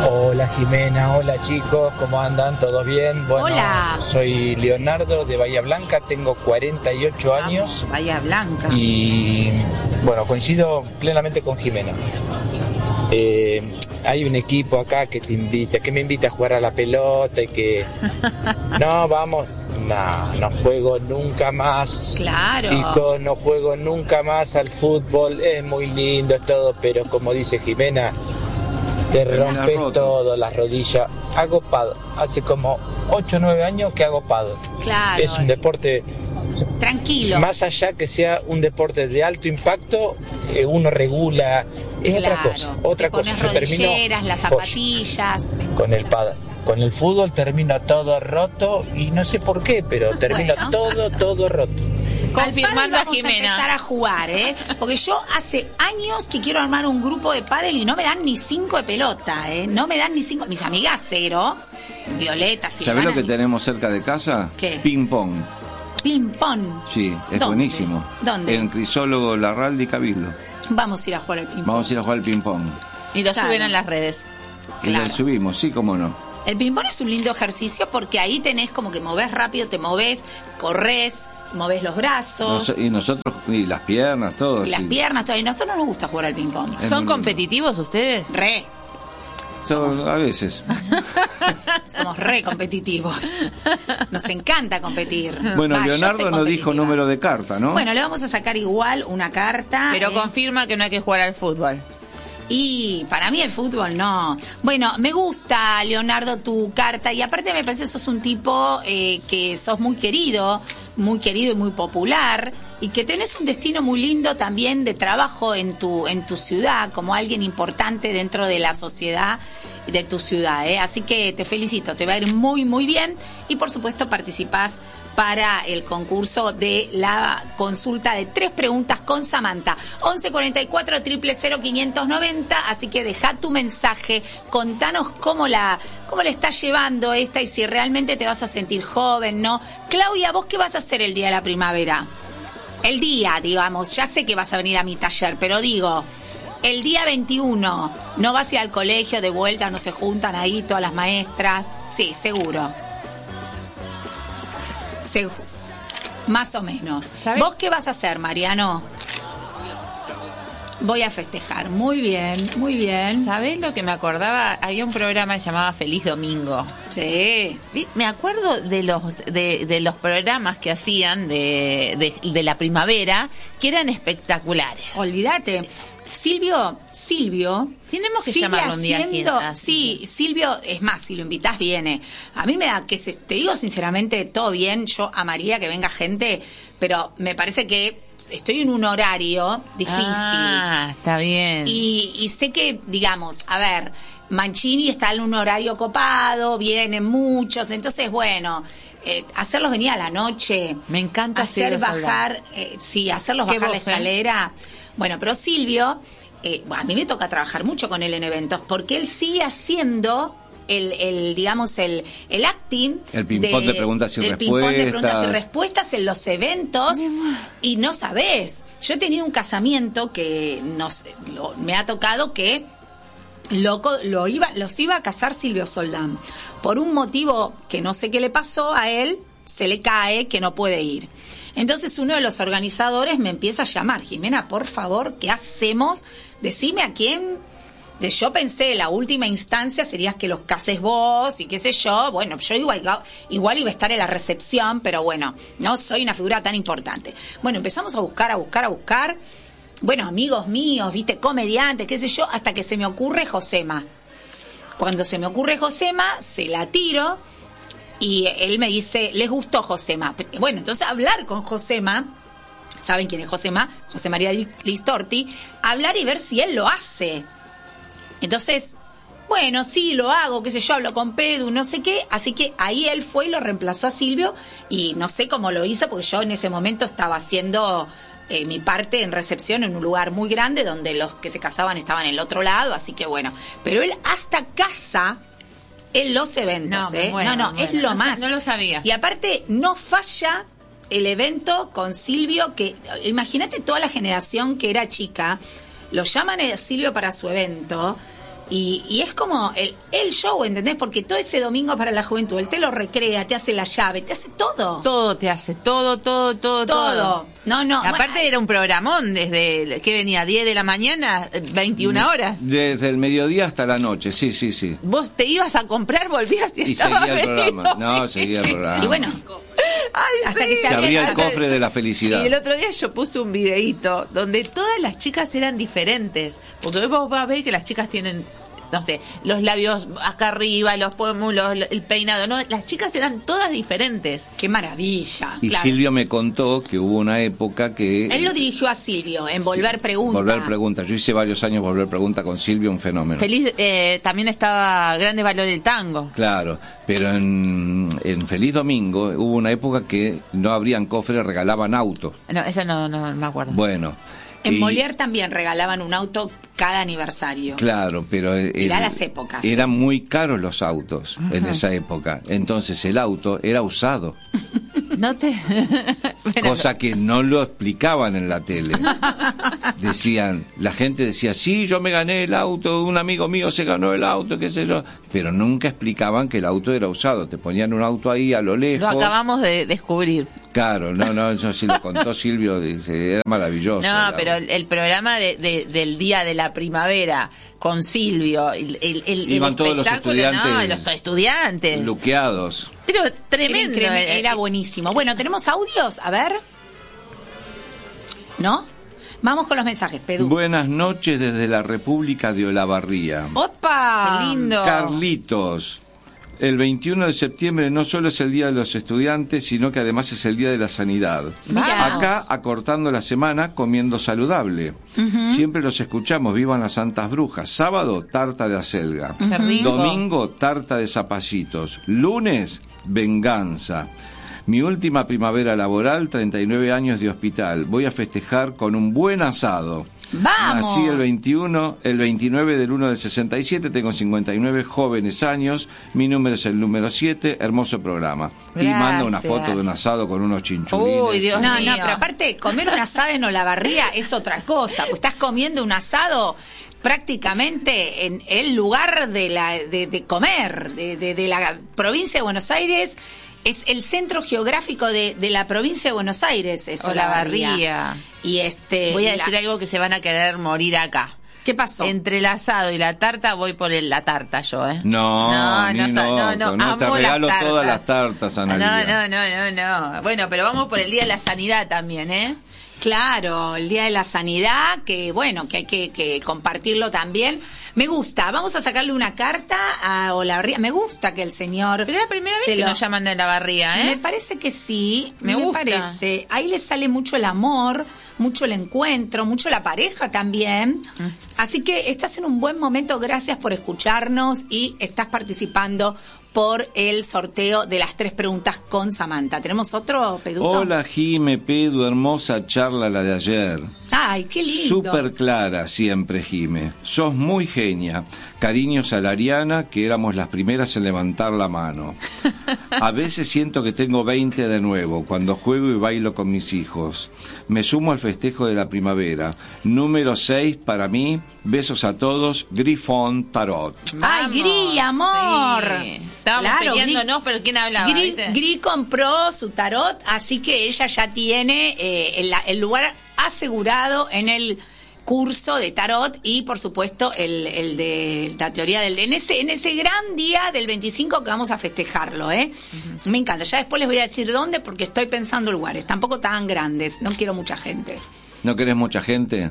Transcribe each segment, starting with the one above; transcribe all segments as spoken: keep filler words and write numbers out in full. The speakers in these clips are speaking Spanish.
Hola Jimena, hola chicos, ¿cómo andan? ¿Todos bien? Bueno, hola. Soy Leonardo de Bahía Blanca, tengo cuarenta y ocho años. Vamos, Bahía Blanca. Y bueno, coincido plenamente con Jimena. Eh, hay un equipo acá que te invita, que me invita a jugar a la pelota y que... No, vamos, no, no juego nunca más. Claro. Chicos, no juego nunca más al fútbol, es muy lindo, es todo, pero como dice Jimena... Te rompes todo, las rodillas. Hago pado. Hace como ocho o nueve años que hago pado. Claro. Es un deporte... Tranquilo. Más allá que sea un deporte de alto impacto, eh, uno regula. Es claro. otra cosa. Otra Te cosa. pones rodilleras, las zapatillas. Con el pado. Con el fútbol termina todo roto y no sé por qué, pero termina bueno. todo, todo roto. Confirmando a Jimena. Vamos a empezar a jugar, ¿eh? Porque yo hace años que quiero armar un grupo de pádel y no me dan ni cinco de pelota, ¿eh? No me dan ni cinco. Mis amigas cero, Violeta, ¿sabés lo que ni... tenemos cerca de casa? ¿Qué? Ping pong. Ping pong. Sí, es ¿Dónde? buenísimo. ¿Dónde? En Crisólogo, Larralde y Cabildo. Vamos a ir a jugar al ping pong. Vamos a ir a jugar al ping pong. Y lo claro. suben en las redes. Y claro. lo subimos, sí, cómo no. El ping-pong es un lindo ejercicio porque ahí tenés como que movés rápido, te movés, corres, movés los brazos. Nos, y nosotros, y las piernas, todo. Y las sí. piernas, todo. Y a nosotros nos gusta jugar al ping-pong. ¿Son competitivos ustedes? Re. Somos, a veces. Somos re competitivos. Nos encanta competir. Bueno, Va, Leonardo nos dijo número de carta, ¿no? Bueno, le vamos a sacar igual una carta. Pero eh. confirma que no hay que jugar al fútbol. Y para mí el fútbol no. Bueno, me gusta, Leonardo, tu carta. Y aparte me parece que sos un tipo eh, que sos muy querido, muy querido y muy popular. Y que tenés un destino muy lindo también de trabajo en tu, en tu ciudad, como alguien importante dentro de la sociedad de tu ciudad, ¿eh? Así que te felicito, te va a ir muy, muy bien. Y por supuesto participás para el concurso de la consulta de tres preguntas con Samantha. once cuarenta y cuatro, cero cero cero, quinientos noventa. Así que deja tu mensaje, contanos cómo la, cómo la estás llevando esta y si realmente te vas a sentir joven, ¿no? Claudia, ¿vos qué vas a hacer el día de la primavera? El día, digamos, ya sé que vas a venir a mi taller, pero digo, el día veintiuno, ¿no vas a ir al colegio de vuelta, no se juntan ahí todas las maestras? Sí, seguro. Segu- Más o menos. ¿Sabes? ¿Vos qué vas a hacer, Mariano? Voy a festejar. Muy bien, muy bien. ¿Sabés lo que me acordaba? Había un programa que se llamaba Feliz Domingo. Sí. Me acuerdo de los de, de los programas que hacían de, de, de la primavera, que eran espectaculares. Olvídate. Silvio, Silvio... Tenemos que llamarlo un día haciendo, aquí. Sí, Silvio, es más, si lo invitás viene. A mí me da que, se, te digo sinceramente, todo bien, yo amaría que venga gente, pero me parece que estoy en un horario difícil. Ah, está bien. Y, y sé que, digamos, a ver, Mancini está en un horario copado, vienen muchos, entonces, bueno... Eh, hacerlos venir a la noche. Me encanta hacer bajar, eh, sí, hacerlos bajar vos, la escalera. Eh? Bueno, pero Silvio, eh, bueno, a mí me toca trabajar mucho con él en eventos, porque él sigue haciendo el, el digamos, el, el acting. El ping-pong de, de preguntas y el respuestas. ping-pong de preguntas y respuestas en los eventos. Y no sabés. Yo he tenido un casamiento que nos, lo, me ha tocado que Loco, lo iba, los iba a casar Silvio Soldán. Por un motivo que no sé qué le pasó a él, se le cae que no puede ir. Entonces uno de los organizadores me empieza a llamar. Jimena, por favor, ¿qué hacemos? Decime a quién. De, yo pensé, la última instancia sería que los cases vos y qué sé yo. Bueno, yo igual, igual iba a estar en la recepción, pero bueno, no soy una figura tan importante. Bueno, empezamos a buscar, a buscar, a buscar. Bueno, amigos míos, viste, comediantes, qué sé yo, hasta que se me ocurre Josema. Cuando se me ocurre Josema, se la tiro y él me dice, ¿les gustó Josema? Bueno, entonces hablar con Josema, ¿saben quién es Josema? José María Listorti, hablar y ver si él lo hace. Entonces, bueno, sí, lo hago, qué sé yo, hablo con Pedu, no sé qué, así que ahí él fue y lo reemplazó a Silvio y no sé cómo lo hizo porque yo en ese momento estaba haciendo... Eh, mi parte en recepción en un lugar muy grande donde los que se casaban estaban en el otro lado, así que bueno, pero él hasta casa en los eventos, no, ¿eh? Bueno, no, no, bueno, es lo no, más. No lo sabía. Y aparte no falla el evento con Silvio, que imagínate toda la generación que era chica, lo llaman a Silvio para su evento, Y, y es como el, el show, ¿entendés? Porque todo ese domingo para la juventud, él te lo recrea, te hace la llave, te hace todo. Todo te hace, todo, todo, todo, todo. Todo. No, no. Aparte bueno, era un programón desde, ¿qué venía? diez de la mañana, veintiuna horas. Desde el mediodía hasta la noche, sí, sí, sí. Vos te ibas a comprar, volvías y, y estaba seguía el programa. venido. No, seguía el programa. Y bueno, Ay, hasta sí. que se Se abría el hasta- cofre de la felicidad. Y el otro día yo puse un videíto donde todas las chicas eran diferentes. Porque vos vas a ver que las chicas tienen, no sé, los labios acá arriba, los pómulos, el peinado, ¿no? Las chicas eran todas diferentes. qué maravilla. Y claro. Silvio me contó que hubo una época que... Él lo dirigió a Silvio en Volver Pregunta. Volver Pregunta. Yo hice varios años Volver Pregunta con Silvio, un fenómeno. Feliz, eh, también estaba Grandes Valores del Tango. Claro, pero en, en Feliz Domingo hubo una época que no abrían cofres, regalaban autos. No, esa no, no me acuerdo. Bueno. En y- Molière también regalaban un auto cada aniversario. Claro, pero el- Mirá las épocas. eran muy caros los autos en esa época. Entonces el auto era usado, No te... Bueno, cosa que no lo explicaban en la tele. Decían, la gente decía, sí, yo me gané el auto, un amigo mío se ganó el auto, qué sé yo, pero nunca explicaban que el auto era usado. Te ponían un auto ahí a lo lejos. lo acabamos de descubrir. Claro, no, no, eso sí lo contó Silvio, dice, era maravilloso. No, era- pero el, el programa de, de- del día de la primavera con Silvio, el, el, el- Iban el todos los espectáculo, estudiantes no, los estudiantes. luqueados. Pero Era, tremendo. increíble, eh, era buenísimo. Bueno, ¿tenemos audios? A ver. ¿No? Vamos con los mensajes, Pedro. Buenas noches desde la República de Olavarría. ¡Opa! Qué lindo. Carlitos, el veintiuno de septiembre no solo es el Día de los Estudiantes, sino que además es el Día de la Sanidad. Mirá. Acá, acortando la semana, comiendo saludable. Siempre los escuchamos, vivan las santas brujas. Sábado, tarta de acelga. Qué rico. Domingo, tarta de zapallitos. Lunes, venganza. Mi última primavera laboral, treinta y nueve años de hospital. Voy a festejar con un buen asado. ¡Vamos! Nací el veintiuno, el veintinueve del uno del sesenta y siete, tengo cincuenta y nueve jóvenes años, mi número es el número siete, hermoso programa. Y Gracias. manda una foto de un asado con unos chinchulines. Uy, Dios No, mío. no, pero aparte, comer un asado en Olavarría es otra cosa. Pues estás comiendo un asado prácticamente en el lugar de la de, de comer, de, de, de la provincia de Buenos Aires. Es el centro geográfico de, de la provincia de Buenos Aires, es Olavarría. Olavarría. Y este... Voy a la- decir algo que se van a querer morir acá. ¿Qué pasó? Entre el asado y la tarta voy por el- la tarta yo, ¿eh? No, no, ni no, sa- no, no, no, te amo regalo las todas tartas. las tartas, Ana No, Lilia. no, no, no, no. Bueno, pero vamos por el Día de la Sanidad también, ¿eh? Claro, el Día de la Sanidad, que bueno, que hay que, que compartirlo también. Me gusta, vamos a sacarle una carta a Olavarría. Me gusta que el señor... Pero es la primera vez se que lo- nos llaman de la barría, ¿eh? Me parece que sí, Me me, gusta. parece. Ahí le sale mucho el amor, mucho el encuentro, mucho la pareja también. Así que estás en un buen momento, gracias por escucharnos y estás participando por el sorteo de las tres preguntas con Samantha. ¿Tenemos otro, Peduto? Hola, Jime, Pedu, hermosa charla la de ayer. Ay, qué lindo. Súper clara siempre, Jime. Sos muy genia. Cariños a la Ariana, que éramos las primeras en levantar la mano. A veces siento que tengo veinte de nuevo, cuando juego y bailo con mis hijos. Me sumo al festejo de la primavera. Número seis para mí. Besos a todos. Grifón Tarot. Ay, Gri, amor. Sí. Estábamos Claro, peleándonos, Gri- pero ¿quién hablaba? Gri, ¿viste? Gri compró su tarot, así que ella ya tiene eh, el, el lugar asegurado en el curso de tarot y por supuesto el, el de la teoría del en ese en ese gran día del veinticinco que vamos a festejarlo, ¿eh? Me encanta. Ya después les voy a decir dónde porque estoy pensando lugares, tampoco tan grandes, no quiero mucha gente. ¿No querés mucha gente?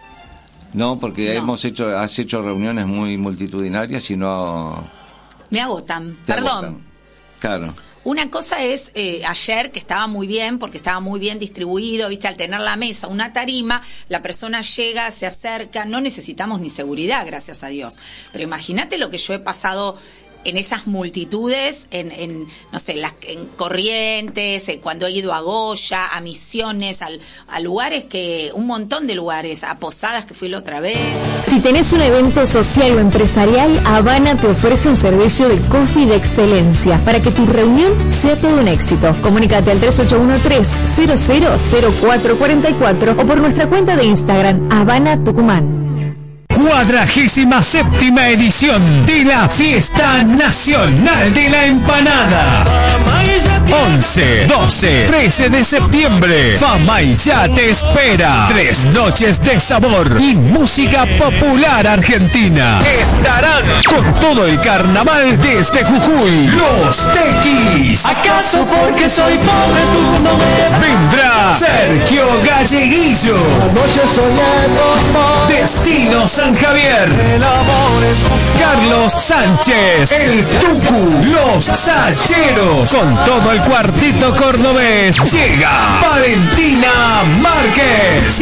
No, porque No. hemos hecho, has hecho reuniones muy multitudinarias y no... Me agotan. te Perdón. agotan. Claro. Una cosa es eh, ayer, que estaba muy bien, porque estaba muy bien distribuido, viste, al tener la mesa, una tarima, la persona llega, se acerca, no necesitamos ni seguridad, gracias a Dios. Pero imagínate lo que yo he pasado en esas multitudes, en, en no sé, las, en Corrientes, eh, cuando he ido a Goya, a Misiones, al, a lugares que, un montón de lugares, a Posadas que fui la otra vez. Si tenés un evento social o empresarial, Habana te ofrece un servicio de coffee de excelencia para que tu reunión sea todo un éxito. Comunícate al tres ocho uno tres, cero cero cero cuatro cuatro cuatro o por nuestra cuenta de Instagram, Habana Tucumán. cuadragésima séptima edición de la Fiesta Nacional de la Empanada. once, doce, trece de septiembre. Famaillá te espera. Tres noches de sabor y música popular argentina. Estarán con todo el carnaval desde Jujuy. Los Tequis. ¿Acaso porque soy pobre tú no me... Vendrá Sergio Galleguillo. Noche soñando. Destino San Javier. El amor es justo. Carlos Sánchez. El Tucu. Los Sacheros. Con todo el cuartito cordobés. Llega Valentina Márquez.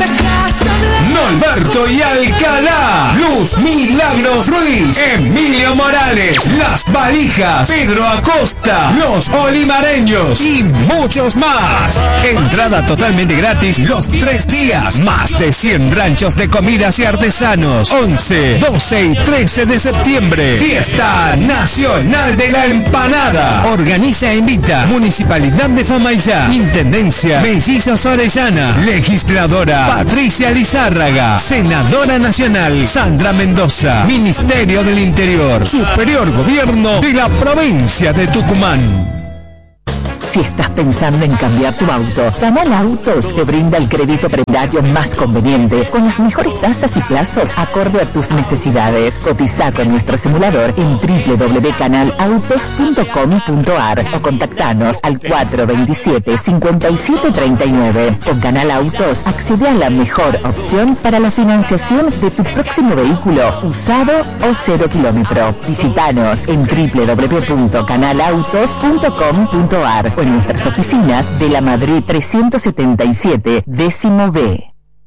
Norberto y Alcalá. Luz Milagros Ruiz. Emilio Morales. Las Valijas. Pedro Acosta. Los Olimareños. Y muchos más. Entrada totalmente gratis los tres días. Más de cien ranchos de comidas y artesanos. once, doce y trece de septiembre. Fiesta Nacional de la Empanada. Organiza e invita Municipalidad de Famaillá. Intendencia Mellizos Orellana. Legisladora Patricia Lizárraga. Senadora Nacional Sandra Mendoza. Ministerio del Interior. Superior Gobierno de la provincia de Tucumán. Si estás pensando en cambiar tu auto, Canal Autos te brinda el crédito prebendario más conveniente, con las mejores tasas y plazos acorde a tus necesidades. Cotiza con nuestro simulador en doble u doble u doble u punto canal autos punto com punto a r o contactanos al cuatro dos siete, cinco siete tres nueve. Con Canal Autos accede a la mejor opción para la financiación de tu próximo vehículo, usado o cero kilómetro. Visítanos en doble u doble u doble u punto canal autos punto com punto a r o en nuestras oficinas de la Madrid trescientos setenta y siete, décimo B.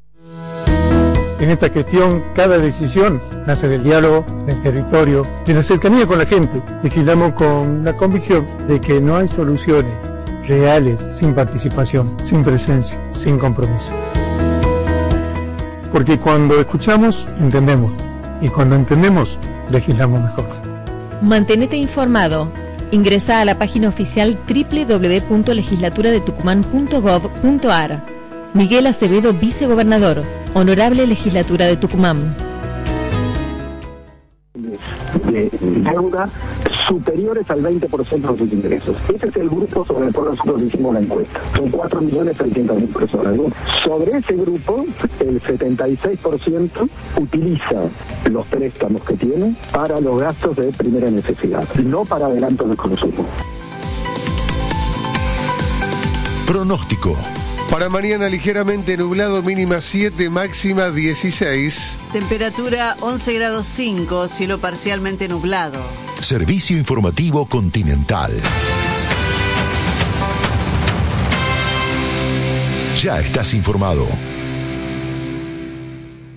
En esta gestión, cada decisión nace del diálogo, del territorio, de la cercanía con la gente. Legislamos con la convicción de que no hay soluciones reales sin participación, sin presencia, sin compromiso. Porque cuando escuchamos, entendemos. Y cuando entendemos, legislamos mejor. Mantenete informado. Ingresa a la página oficial doble u doble u doble u punto legislatura de tucumán punto gov punto a r. Miguel Acevedo, vicegobernador. Honorable Legislatura de Tucumán. De deuda superiores al veinte por ciento de sus ingresos. Ese es el grupo sobre el cual nosotros hicimos la encuesta. Son cuatro millones trescientas mil personas. Sobre ese grupo, el setenta y seis por ciento utiliza los préstamos que tiene para los gastos de primera necesidad, no para adelantos de consumo. Pronóstico. Para mañana ligeramente nublado, mínima siete, máxima dieciséis. Temperatura once grados cinco, cielo parcialmente nublado. Servicio Informativo Continental. Ya estás informado.